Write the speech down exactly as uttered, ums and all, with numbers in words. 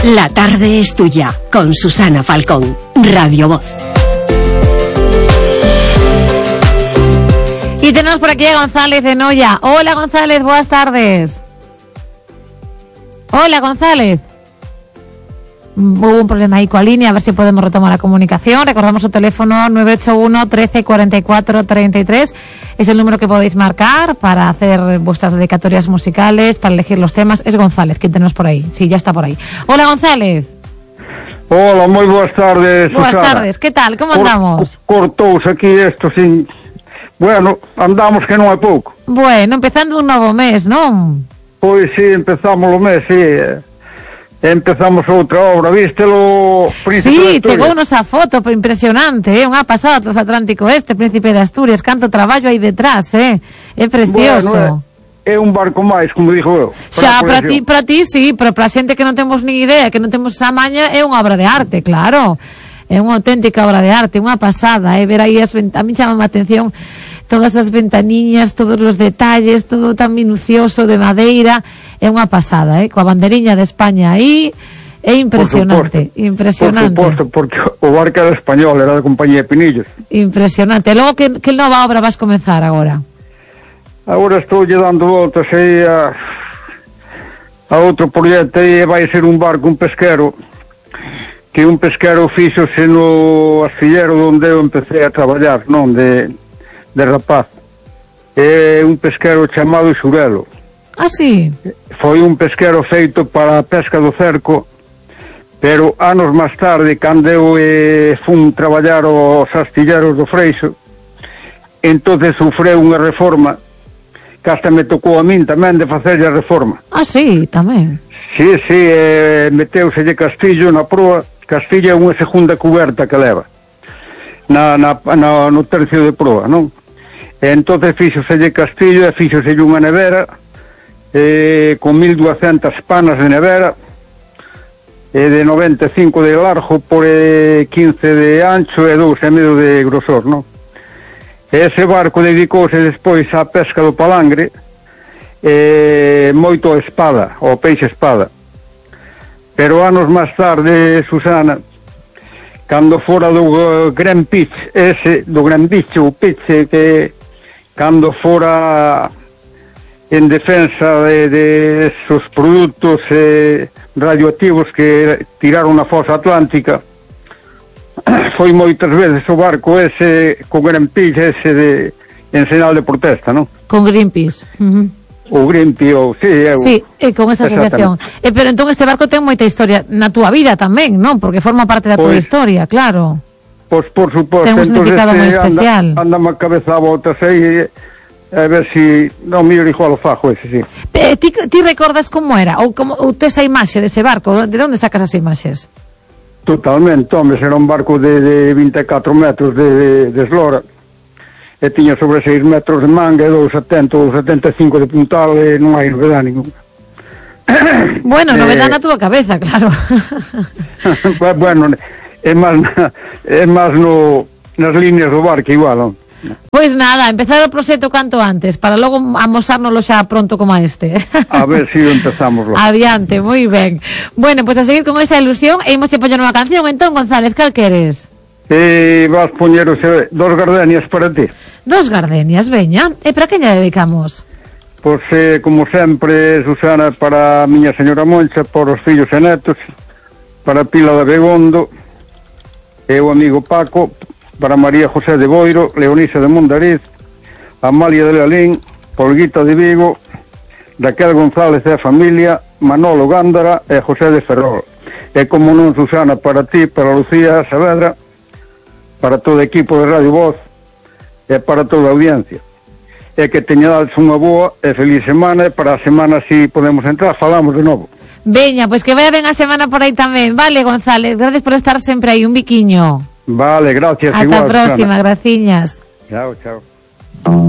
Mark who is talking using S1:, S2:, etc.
S1: La tarde es tuya, con Susana Falcón, Radio Voz.
S2: Y tenemos por aquí a González de Noia. Hola González, buenas tardes. Hola González. Hubo un problema ahí con la línea, a ver si podemos retomar la comunicación. Recordamos su teléfono nueve ocho uno, trece, cuarenta y cuatro, treinta y tres. Es el número que podéis marcar para hacer vuestras dedicatorias musicales, para elegir los temas. Es González, quien tenemos por ahí. Sí, ya está por ahí. Hola González.
S3: Hola, muy buenas tardes,
S2: Buenas
S3: Susana.
S2: tardes, ¿qué tal? ¿Cómo
S3: Cor
S2: andamos?
S3: Cortouse aquí esto sin... Bueno, andamos que non é pouco.
S2: Bueno, empezando un novo mes, non?
S3: Pois sí, empezamos o mes, sí. Empezamos outra obra, vístelo, Príncipe
S2: Sí,
S3: de Asturias?
S2: chegounos a foto, pero impresionante, é eh? unha pasada transatlántico este, Príncipe de Asturias, canto traballo aí detrás, eh? É precioso.
S3: Bueno, é, é un barco máis, como dixo eu.
S2: Xa, para ti, para ti sí, pero para a xente que non temos nin idea, que non temos esa maña, é unha obra de arte, claro. É unha auténtica obra de arte, unha pasada, eh? Ver aí as vent... a mí chama a atención todas as ventaniñas, todos os detalles, todo tan minucioso de madeira, é unha pasada, eh? Coa banderiña de España aí, é impresionante,
S3: por suposto,
S2: impresionante.
S3: Por suposto, porque o barco era español, era da compañía de Pinillos.
S2: Impresionante. E logo, que, que nova obra vas comenzar agora?
S3: Agora estou lle dando voltas aí a, a outro proxecto aí, vai ser un barco, un pesquero, que un pesquero fíxose no astillero onde eu empecé a traballar, non, de, de rapaz. É un pesquero chamado Xurelo.
S2: Ah, sí?
S3: Foi un pesquero feito para a pesca do cerco, pero anos máis tarde, cando eu eh, fun traballar aos astilleros do Freixo, entonces sufreu unha reforma, que hasta me tocou a min tamén de facerlle a reforma.
S2: Ah, sí, tamén.
S3: Sí, sí, eh, meteuselle castillo na proa. Castillo é unha segunda cuberta que leva na, na, na, no tercio de proa, non? E entonces fíxoselle castillo e fíxoselle unha nevera eh, con mil duascentas panas de nevera e de noventa e cinco de largo por eh, quince de ancho e dous e medio de grosor, non? E ese barco dedicouse despois á pesca do palangre e moito a espada, ao peixe espada. Pero anos máis tarde, Susana, cando fora do uh, Gran Pitch, ese, do Gran Pitch, o Pitch, que cando fora en defensa de, de esos produtos eh, radioactivos que tiraron na fosa atlántica, foi moitas veces o barco ese, co Gran Pitch, ese de, en señal de protesta, non?
S2: Con Greenpeace. Uh-huh.
S3: O Greenpeace, ou, sí, eu...
S2: Sí, eh, con esa asociación. Eh, pero entón este barco ten moita historia na túa vida tamén, non? Porque forma parte da túa
S3: Pois,
S2: historia, claro.
S3: Pois, por suposto.
S2: Ten un significado moi especial.
S3: Anda, anda a cabeza a voltas aí, a ver si... Non, mellor igual o fajo ese, sí.
S2: Eh, ti, ti recordas como era? Ou, como, ou tes a imaxe dese barco? De onde sacas as imaxes?
S3: Totalmente, hombre, era un barco de, de vinte e catro metros de, de, de eslora. E tiña sobre seis metros de manga e dous setenta ou setenta e cinco de puntal e non hai novedade ninguna.
S2: Bueno, novedade na túa cabeza, claro.
S3: Bueno, é máis, é máis no, nas líneas do barco igual, non?
S2: Pois nada, empezar o proxecto canto antes, para logo amosárnoslo xa pronto como este.
S3: A ver se si empezamos logo.
S2: Adiante, moi ben. Bueno, pois pues a seguir con esa ilusión e imos a poñer unha canción. Entón, González, cal queres?
S3: E vas poñer o seu, dos gardenias para ti.
S2: Dos gardenias, veña. E para que lle dedicamos?
S3: Pois, eh, como sempre, Susana, para a miña señora Moncha, para os fillos e netos, para Pila de Begondo, e o amigo Paco, para María José de Boiro, Leonisa de Mondariz, Amalia de Lalín, Polguita de Vigo, Raquel González e a familia, Manolo Gándara e José de Ferrol. E como non, Susana, para ti, para Lucía Saavedra, para todo o equipo de Radio Voz e para toda a audiencia. E que teñades unha boa e feliz semana, e para a semana si podemos entrar, falamos de novo.
S2: Veña, pois que vaya ben a semana por aí tamén. Vale, González, gracias por estar sempre aí, un biquiño.
S3: Vale, gracias.
S2: Ata a próxima, graciñas.
S3: Chao, chao.